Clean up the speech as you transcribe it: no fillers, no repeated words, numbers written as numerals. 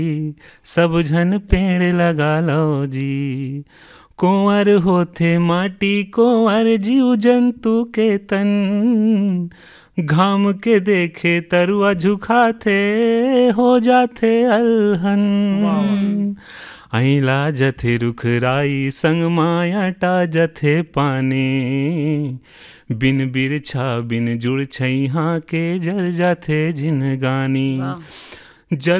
सब झन पेड़ लगा लो जी। कुंवर होथे माटी कुंवर जीव जंतु के तन, घाम के देखे तरुआ झुकाथे हो जाथे अलहन। आइला जथे रुखराई संग माया टा जथे पानी, बिन बिरछा बिन जुड़ छैहा के जर जाथे जिनगानी। जल